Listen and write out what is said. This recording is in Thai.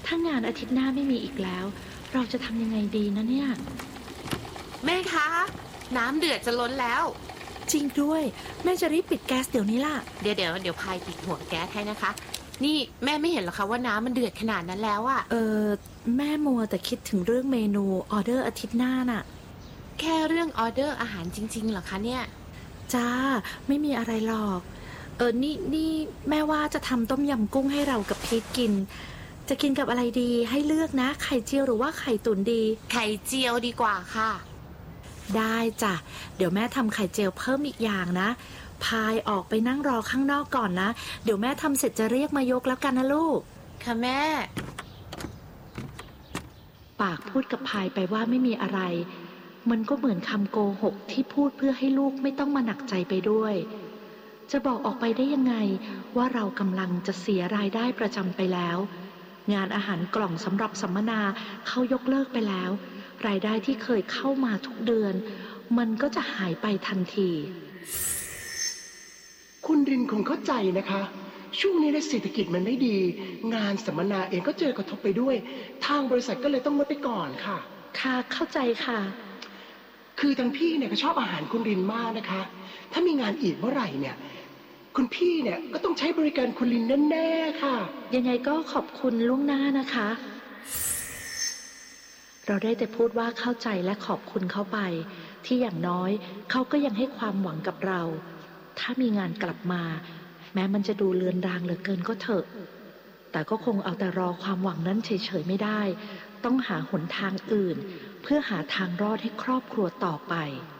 ถ้างานอาทิตย์หน้าไม่มีอีกแล้วเราจะทำยังไงดีนะเนี่ยแม่คะน้ำเดือดจะล้นแล้วจริงด้วยแม่จะรีบปิดแก๊สเดี๋ยวนี้ล่ะเดี๋ยวพายปิดหัวแก๊สให้นะคะนี่แม่ไม่เห็นหรอคะว่าน้ำมันเดือดขนาดนั้นแล้วอะแม่มัวแต่คิดถึงเรื่องเมนูออเดอร์อาทิตย์หน้าน่ะแค่เรื่องออเดอร์อาหารจริงๆเหรอคะเนี่ยจ้าไม่มีอะไรหรอกนี่แม่ว่าจะทำต้มยำกุ้งให้เรากับพีทกินจะกินกับอะไรดีให้เลือกนะไข่เจียวหรือว่าไข่ตุ๋นดีไข่เจียวดีกว่าค่ะได้จ้ะเดี๋ยวแม่ทำไข่เจียวเพิ่มอีกอย่างนะพายออกไปนั่งรอข้างนอกก่อนนะเดี๋ยวแม่ทำเสร็จจะเรียกมายกแล้วกันนะลูกค่ะแม่ปากพูดกับพายไปว่าไม่มีอะไรมันก็เหมือนคำโกหกที่พูดเพื่อให้ลูกไม่ต้องมาหนักใจไปด้วยจะบอกออกไปได้ยังไงว่าเรากำลังจะเสียรายได้ประจำไปแล้วงานอาหารกล่องสำหรับสัมมนาเขายกเลิกไปแล้วรายได้ที่เคยเข้ามาทุกเดือนมันก็จะหายไปทันทีคุณรินคงเข้าใจนะคะช่วงนี้เศรษฐกิจมันไม่ดีงานสัมมนาเองก็เจอกระทบไปด้วยทางบริษัทก็เลยต้องงดไปก่อนค่ะค่ะเข้าใจค่ะคือทางพี่เนี่ยก็ชอบอาหารคุณรินมากนะคะถ้ามีงานอีกเมื่อไหร่เนี่ยคุณพี่เนี่ยก็ต้องใช้บริการคุณรินแน่ๆค่ะยังไงก็ขอบคุณล่วงหน้านะคะเราได้แต่พูดว่าเข้าใจและขอบคุณเขาไปที่อย่างน้อยเขาก็ยังให้ความหวังกับเราถ้ามีงานกลับมาแม้มันจะดูเลือนรางเหลือเกินก็เถอะแต่ก็คงเอาแต่รอความหวังนั้นเฉยๆไม่ได้ต้องหาหนทางอื่นเพื่อหาทางรอดให้ครอบครัวต่อไป